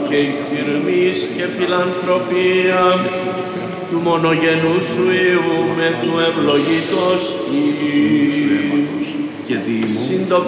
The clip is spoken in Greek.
και εκπληρμής και φιλανθρωπία του μονογενού σου Υιού μεθού ευλογητός συν το